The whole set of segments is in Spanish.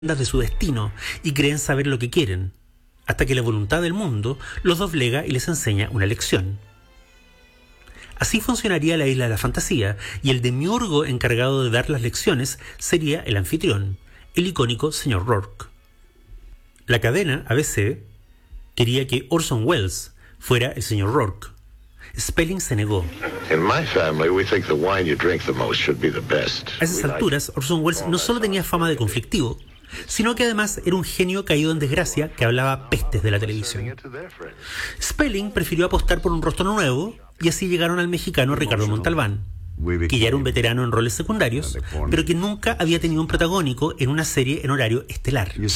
de su destino y creen saber lo que quieren, hasta que la voluntad del mundo los doblega y les enseña una lección. Así funcionaría la isla de la fantasía, y el demiurgo encargado de dar las lecciones sería el anfitrión, el icónico señor Rourke. La cadena ABC quería que Orson Welles fuera el señor Rourke. Spelling se negó. A esas alturas, Orson Welles no solo tenía fama de conflictivo, sino que además era un genio caído en desgracia que hablaba pestes de la televisión. Spelling prefirió apostar por un rostro nuevo, y así llegaron al mexicano Ricardo Montalbán, que ya era un veterano en roles secundarios, pero que nunca había tenido un protagónico en una serie en horario estelar. El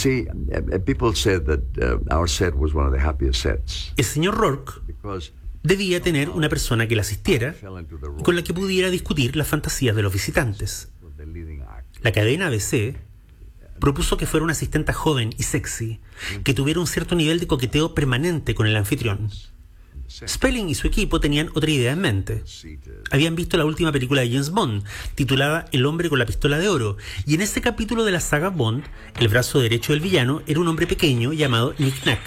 señor Rourke debía tener una persona que la asistiera y con la que pudiera discutir las fantasías de los visitantes. La cadena ABC propuso que fuera una asistenta joven y sexy, que tuviera un cierto nivel de coqueteo permanente con el anfitrión. Spelling y su equipo tenían otra idea en mente. Habían visto la última película de James Bond, titulada El hombre con la pistola de oro, y en ese capítulo de la saga Bond, el brazo derecho del villano era un hombre pequeño llamado Nick Nack.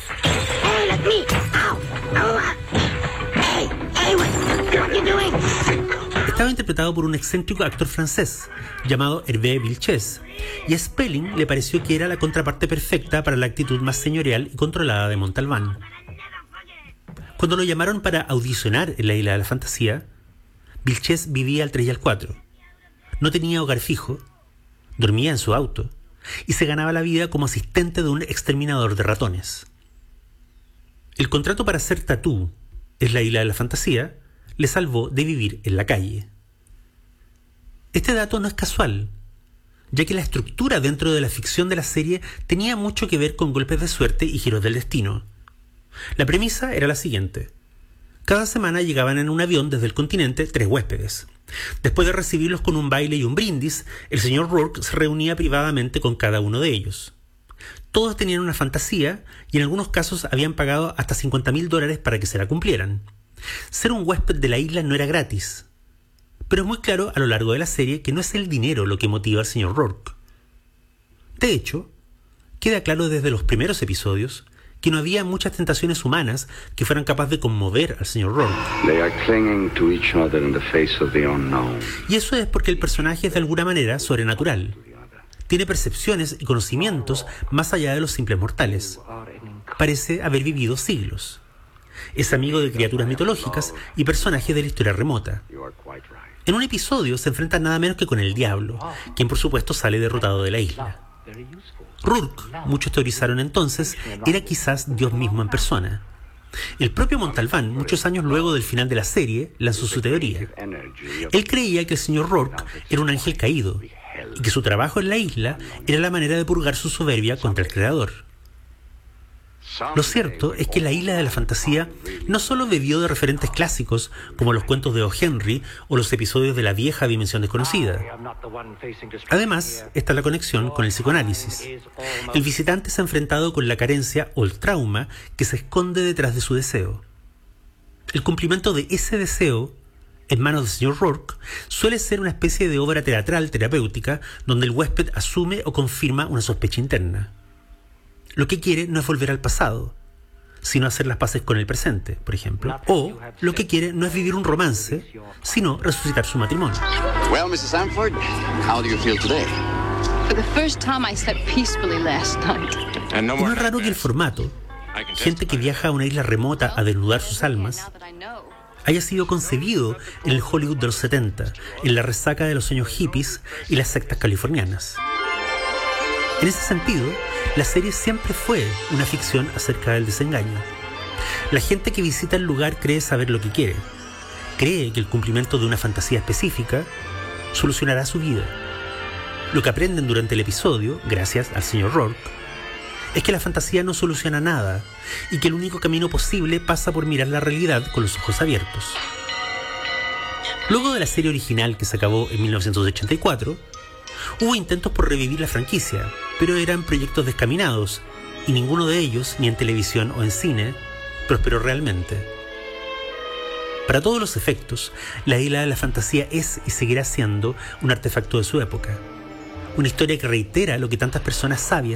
Estaba interpretado por un excéntrico actor francés llamado Hervé Villechaize, y a Spelling le pareció que era la contraparte perfecta para la actitud más señorial y controlada de Montalbán. Cuando lo llamaron para audicionar en la isla de la fantasía, Villechaize vivía al 3 y al 4. No tenía hogar fijo, dormía en su auto y se ganaba la vida como asistente de un exterminador de ratones. El contrato para hacer tatú en la isla de la fantasía le salvó de vivir en la calle. Este dato no es casual, ya que la estructura dentro de la ficción de la serie tenía mucho que ver con golpes de suerte y giros del destino. La premisa era la siguiente. Cada semana llegaban en un avión desde el continente 3 huéspedes. Después de recibirlos con un baile y un brindis, el señor Rourke se reunía privadamente con cada uno de ellos. Todos tenían una fantasía y en algunos casos habían pagado hasta $50,000 para que se la cumplieran. Ser un huésped de la isla no era gratis, pero es muy claro a lo largo de la serie que no es el dinero lo que motiva al señor Rourke. De hecho, queda claro desde los primeros episodios que no había muchas tentaciones humanas que fueran capaces de conmover al señor Rourke. Y eso es porque el personaje es de alguna manera sobrenatural. Tiene percepciones y conocimientos más allá de los simples mortales. Parece haber vivido siglos. Es amigo de criaturas mitológicas y personajes de la historia remota. En un episodio se enfrenta nada menos que con el diablo, quien por supuesto sale derrotado de la isla. Rourke, muchos teorizaron entonces, era quizás Dios mismo en persona. El propio Montalbán, muchos años luego del final de la serie, lanzó su teoría. Él creía que el señor Rourke era un ángel caído y que su trabajo en la isla era la manera de purgar su soberbia contra el creador. Lo cierto es que la isla de la fantasía no solo bebió de referentes clásicos como los cuentos de O. Henry o los episodios de La vieja dimensión desconocida. Además, está la conexión con el psicoanálisis. El visitante se ha enfrentado con la carencia o el trauma que se esconde detrás de su deseo. El cumplimiento de ese deseo en manos del señor Rourke suele ser una especie de obra teatral terapéutica donde el huésped asume o confirma una sospecha interna. Lo que quiere no es volver al pasado, sino hacer las paces con el presente, por ejemplo. O lo que quiere no es vivir un romance, sino resucitar su matrimonio. Well, Mrs. Sanford, how do you feel today? For the first time I slept peacefully last night. No es raro que el formato, gente que viaja a una isla remota a desnudar sus almas, haya sido concebido en el Hollywood de los 70, en la resaca de los sueños hippies y las sectas californianas. En ese sentido, la serie siempre fue una ficción acerca del desengaño. La gente que visita el lugar cree saber lo que quiere. Cree que el cumplimiento de una fantasía específica solucionará su vida. Lo que aprenden durante el episodio, gracias al señor Rourke, es que la fantasía no soluciona nada y que el único camino posible pasa por mirar la realidad con los ojos abiertos. Luego de la serie original que se acabó en 1984, hubo intentos por revivir la franquicia, pero eran proyectos descaminados y ninguno de ellos, ni en televisión o en cine, prosperó realmente. Para todos los efectos, la isla de la fantasía es y seguirá siendo un artefacto de su época. Una historia que reitera lo que tantas personas sabias